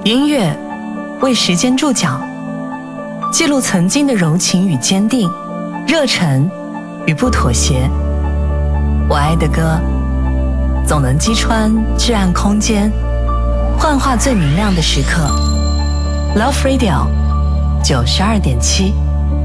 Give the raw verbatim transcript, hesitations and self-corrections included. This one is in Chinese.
音乐为时间注脚，记录曾经的柔情与坚定，热忱与不妥协。我爱的歌，总能击穿至暗空间，幻化最明亮的时刻。Love Radio 九十二点七。